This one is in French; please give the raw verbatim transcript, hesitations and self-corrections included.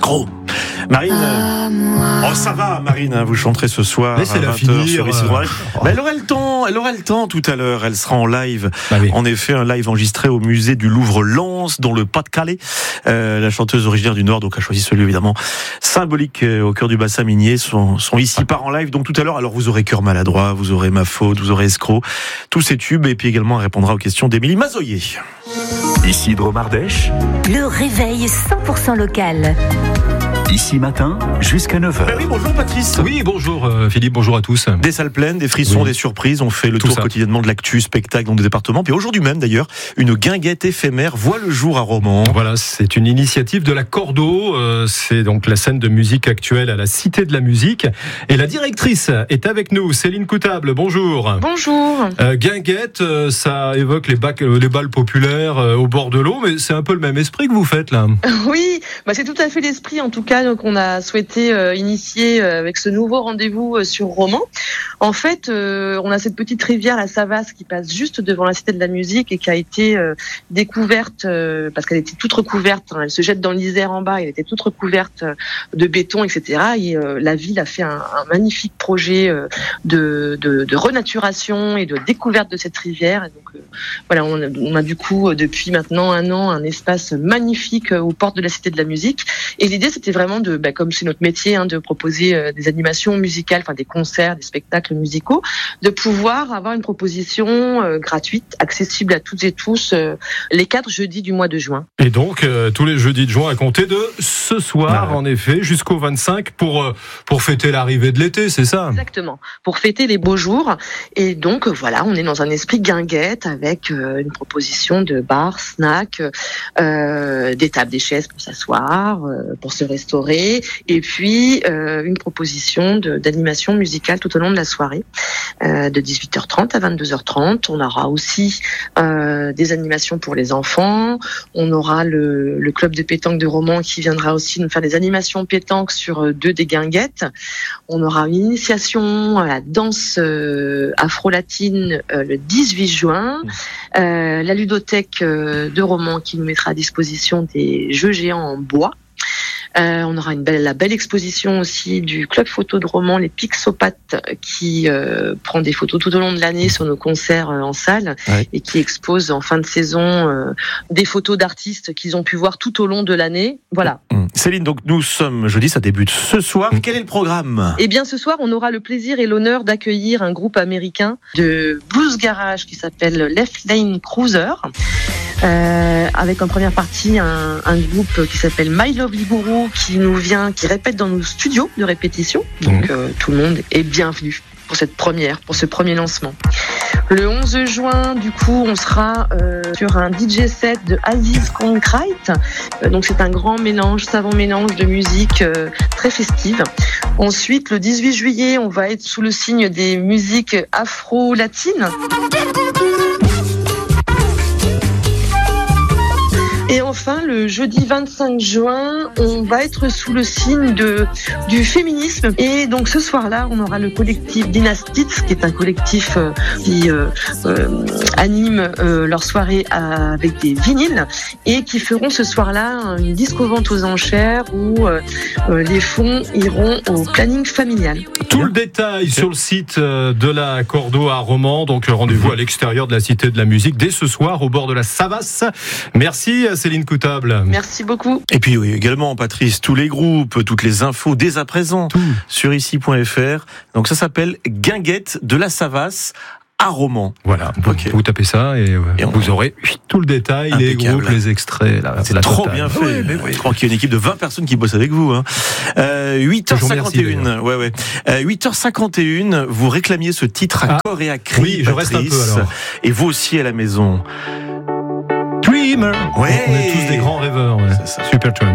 escroc. Marine, oh ça va Marine, hein, vous chanterez ce soir mais c'est à la vingt heures finir, sur Ici euh... oh. Mais elle aura le temps, elle aura le temps tout à l'heure, elle sera en live. Bah oui. En effet, un live enregistré au musée du Louvre-Lens, dans le Pas-de-Calais. Euh, la chanteuse originaire du Nord, donc a choisi celui évidemment symbolique euh, au cœur du bassin minier, sont, sont ici par en live. Donc tout à l'heure, alors vous aurez Cœur maladroit, vous aurez Ma faute, vous aurez Escroc, tous ces tubes, et puis également elle répondra aux questions d'Émilie Mazoyer. Ici Dromardèche. Le réveil cent pour cent local. Ici matin, jusqu'à neuf heures. Ben oui, bonjour Patrice. Oui, bonjour euh, Philippe, bonjour à tous. Des salles pleines, des frissons, oui. des surprises. On fait le Tout tour ça. quotidiennement de l'actu, spectacle dans des départements. Puis aujourd'hui même d'ailleurs, une guinguette éphémère voit le jour à Romans. Voilà, c'est une initiative de la Cordo. Euh, c'est donc la scène de musique actuelle à la Cité de la Musique. Et la directrice est avec nous, Céline Coutable. Bonjour. Bonjour. Euh, guinguette, euh, ça évoque les, bacs, euh, les balles populaires euh, au bord de l'eau, mais c'est un peu le même esprit que vous faites là. Oui, bah c'est tout à fait l'esprit en tout cas qu'on a souhaité euh, initier euh, avec ce nouveau rendez-vous euh, sur Romans. En fait, euh, on a cette petite rivière, la Savasse, qui passe juste devant la Cité de la Musique et qui a été euh, découverte euh, parce qu'elle était toute recouverte. Hein, elle se jette dans l'Isère en bas, elle était toute recouverte euh, de béton, et cetera. Et euh, la ville a fait un, un magnifique projet euh, de, de, de renaturation et de découverte de cette rivière. Et donc euh, voilà, on a, on a du coup euh, depuis maintenant un an un espace magnifique euh, aux portes de la Cité de la Musique. Et l'idée, c'était vraiment de, bah, comme c'est notre métier, hein, de proposer euh, des animations musicales, enfin des concerts, des spectacles musicaux, de pouvoir avoir une proposition euh, gratuite, accessible à toutes et tous, euh, les quatre jeudis du mois de juin. Et donc, euh, tous les jeudis de juin à compter de ce soir, Ouais. en effet, jusqu'au vingt-cinq pour, euh, pour fêter l'arrivée de l'été, c'est ça ? Exactement, pour fêter les beaux jours. Et donc, euh, voilà, on est dans un esprit guinguette avec euh, une proposition de bars, snacks, euh, des tables, des chaises pour s'asseoir, euh, pour se restaurer, et puis euh, une proposition de, d'animation musicale tout au long de la soirée, euh, de dix-huit heures trente à vingt-deux heures trente. On aura aussi euh, des animations pour les enfants. On aura le, le club de pétanque de Romans qui viendra aussi nous faire des animations pétanque sur euh, deux des guinguettes. On aura une initiation à la danse euh, afro-latine euh, le dix-huit juin. Euh, la ludothèque euh, de Romans qui nous mettra à disposition des jeux géants en bois. Euh, on aura une belle, la belle exposition aussi du club photo de Romans, les Pixopathes, qui euh, prend des photos tout au long de l'année sur nos concerts euh, en salle, Ouais. et qui expose en fin de saison euh, des photos d'artistes qu'ils ont pu voir tout au long de l'année. Voilà. Mmh. Céline, donc nous sommes jeudi, ça débute ce soir. Mmh. Quel est le programme ? Eh bien, ce soir, on aura le plaisir et l'honneur d'accueillir un groupe américain de blues garage qui s'appelle Left Lane Cruiser. Euh, avec en première partie un, un groupe qui s'appelle My Lovely Guru qui nous vient, qui répète dans nos studios de répétition. Donc euh, tout le monde est bienvenu pour cette première, pour ce premier lancement. Le onze juin, du coup, on sera euh, sur un D J set de Aziz Concrete. Euh, donc c'est un grand mélange, savant mélange de musique euh, très festive. Ensuite, le dix-huit juillet, on va être sous le signe des musiques afro-latines. Et enfin, le jeudi vingt-cinq juin, on va être sous le signe de, du féminisme. Et donc ce soir-là, on aura le collectif Dynastits, qui est un collectif euh, qui euh, euh, anime euh, leur soirée avec des vinyles et qui feront ce soir-là une disco-vente aux enchères où euh, les fonds iront au planning familial. Tout le détail sur le site de la Cordo à Romans. Donc rendez-vous à l'extérieur de la Cité de la Musique dès ce soir au bord de la Savasse. Merci Céline Coutable. Merci beaucoup. Et puis oui, également Patrice, tous les groupes, toutes les infos dès à présent Tout. sur ici point f r. Donc ça s'appelle Guinguette de la Savasse à Romans. Voilà, vous, Ok. vous tapez ça et, euh, Et on- vous aurez tout le détail, les Impeccable. groupes, les extraits. Là, C'est la trop totale. bien fait. Oui, mais oui. Je crois qu'il y a une équipe de vingt personnes qui bossent avec vous. Hein. Euh, huit heures Je vous remercie, cinquante et une. Ouais, ouais. Euh, huit heures cinquante et une. Vous réclamiez ce titre à Ah. corps et à cri, Oui, je reste un peu, Patrice. alors. Et vous aussi à la maison. Dreamer. Ouais. On est tous des grands rêveurs. Ouais. C'est ça. Super Tramp.